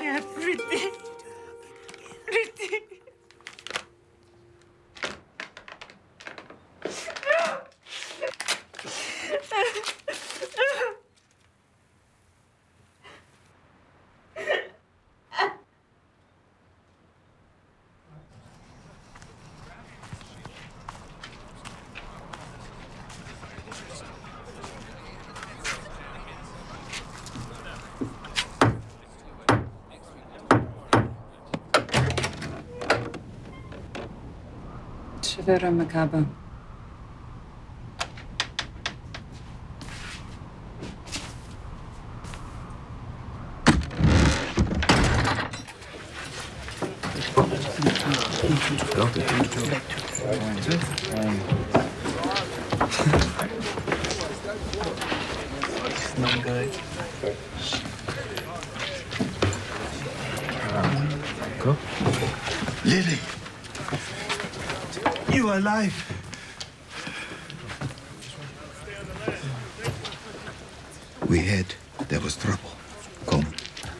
Pretty. Pretty. Chevera Macabre. Not good. Go. Lily! You are alive! We heard there was trouble.